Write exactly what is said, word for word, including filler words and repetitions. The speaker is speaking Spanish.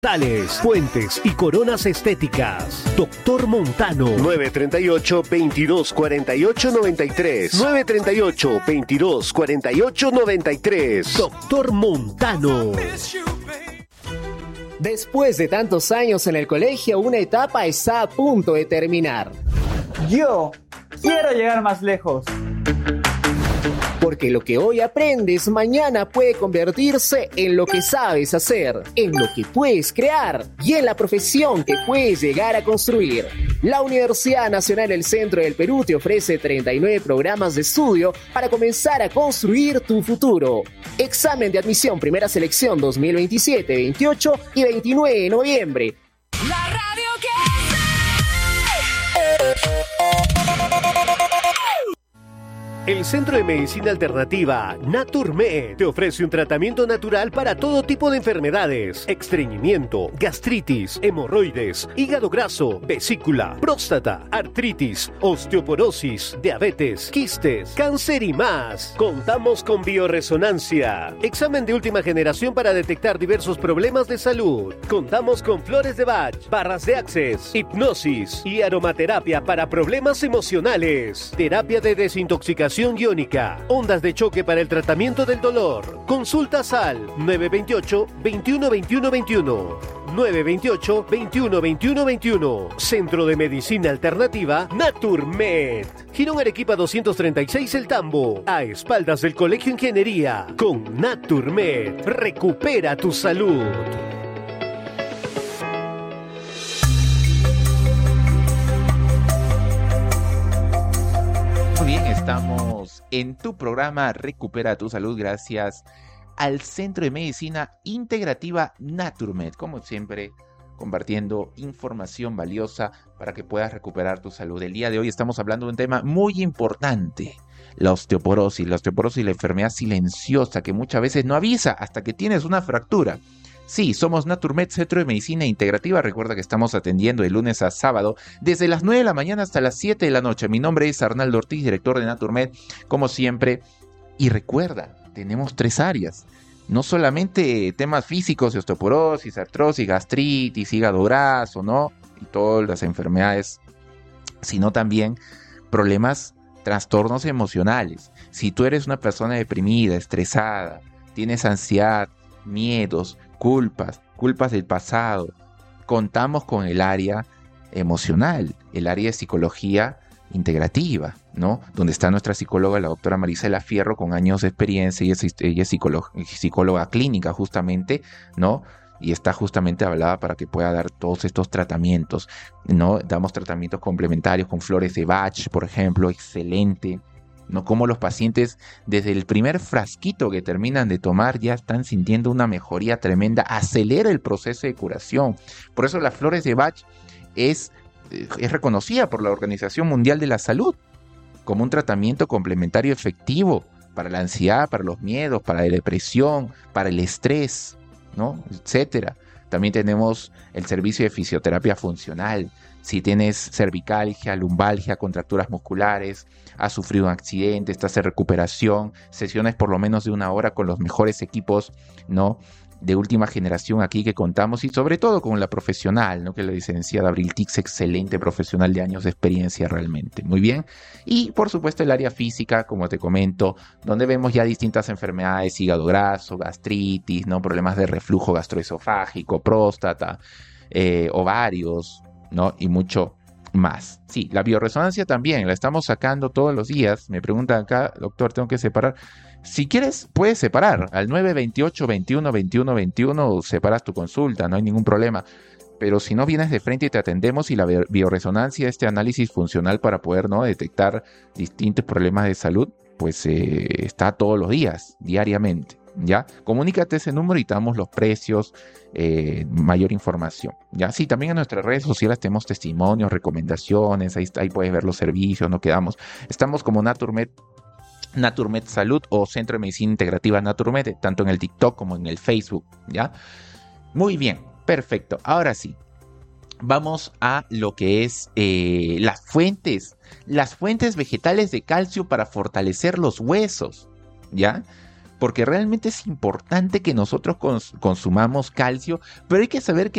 Tales, puentes y coronas estéticas. Doctor Montano. nueve tres ocho, veintidós cuarenta y ocho noventa y tres. nueve tres ocho, veintidós cuarenta y ocho noventa y tres. Doctor Montano. Después de tantos años en el colegio, una etapa está a punto de terminar. Yo quiero llegar más lejos. Porque lo que hoy aprendes mañana puede convertirse en lo que sabes hacer, en lo que puedes crear y en la profesión que puedes llegar a construir. La Universidad Nacional del Centro del Perú te ofrece treinta y nueve programas de estudio para comenzar a construir tu futuro. Examen de admisión primera selección dos mil veintisiete, veintiocho y veintinueve de noviembre. La radio que... El Centro de Medicina Alternativa Naturmed te ofrece un tratamiento natural para todo tipo de enfermedades: estreñimiento, gastritis, hemorroides, hígado graso, vesícula, próstata, artritis, osteoporosis, diabetes, quistes, cáncer y más. Contamos con bioresonancia, examen de última generación para detectar diversos problemas de salud. Contamos con flores de Bach, barras de Access, hipnosis y aromaterapia para problemas emocionales, terapia de desintoxicación iónica, ondas de choque para el tratamiento del dolor. Consultas al nueve dos ocho, veintiuno veintiuno veintiuno. nueve dos ocho, veintiuno veintiuno veintiuno. Centro de Medicina Alternativa Naturmed. Girón Arequipa doscientos treinta y seis El Tambo, a espaldas del Colegio Ingeniería. Con Naturmed, recupera tu salud. Muy bien, estamos en tu programa Recupera tu Salud gracias al Centro de Medicina Integrativa Naturmed, como siempre compartiendo información valiosa para que puedas recuperar tu salud. El día de hoy estamos hablando de un tema muy importante: la osteoporosis. La osteoporosis, la enfermedad silenciosa que muchas veces no avisa hasta que tienes una fractura. Sí, somos Naturmed, Centro de Medicina Integrativa. Recuerda que estamos atendiendo de lunes a sábado desde las nueve de la mañana hasta las siete de la noche. Mi nombre es Arnaldo Ortiz, director de Naturmed, como siempre. Y recuerda, tenemos tres áreas. No solamente temas físicos de osteoporosis, artrosis, gastritis, hígado graso, ¿no? Y todas las enfermedades, sino también problemas, trastornos emocionales. Si tú eres una persona deprimida, estresada, tienes ansiedad, miedos, culpas, culpas del pasado, contamos con el área emocional, el área de psicología integrativa, ¿no? Donde está nuestra psicóloga, la doctora Marisela Fierro, con años de experiencia. Ella es, ella es psicóloga, psicóloga clínica justamente, ¿no? Y está justamente hablada para que pueda dar todos estos tratamientos, ¿no? Damos tratamientos complementarios con flores de Bach, por ejemplo, excelente, ¿no? Como los pacientes desde el primer frasquito que terminan de tomar ya están sintiendo una mejoría tremenda, acelera el proceso de curación. Por eso las flores de Bach es, es reconocida por la Organización Mundial de la Salud como un tratamiento complementario efectivo para la ansiedad, para los miedos, para la depresión, para el estrés, ¿no? Etcétera. También tenemos el servicio de fisioterapia funcional. Si tienes cervicalgia, lumbalgia, contracturas musculares, has sufrido un accidente, estás en recuperación, sesiones por lo menos de una hora con los mejores equipos, ¿no? De última generación aquí que contamos, y sobre todo con la profesional, ¿no? Que la licenciada Abril Tix, excelente profesional de años de experiencia realmente. Muy bien. Y por supuesto el área física, como te comento, donde vemos ya distintas enfermedades: hígado graso, gastritis, ¿no? Problemas de reflujo gastroesofágico, próstata, eh, ovarios, ¿no? Y mucho más. Sí, la bioresonancia también la estamos sacando todos los días. Me preguntan acá, doctor, tengo que separar. Si quieres, puedes separar al nueve dos ocho, veintiuno veintiuno veintiuno, separas tu consulta, no hay ningún problema. Pero si no, vienes de frente y te atendemos, y la bioresonancia, este análisis funcional para poder, ¿no?, detectar distintos problemas de salud, pues eh, está todos los días, diariamente. ¿Ya? Comunícate ese número y te damos los precios, eh, mayor información. ¿Ya? Sí, también en nuestras redes sociales tenemos testimonios, recomendaciones, ahí, ahí puedes ver los servicios, no quedamos. Estamos como Naturmed, Naturmed Salud o Centro de Medicina Integrativa Naturmed, tanto en el TikTok como en el Facebook. ¿Ya? Muy bien, perfecto. Ahora sí, vamos a lo que es eh, las fuentes, las fuentes vegetales de calcio para fortalecer los huesos. ¿Ya? Porque realmente es importante que nosotros cons- consumamos calcio, pero hay que saber que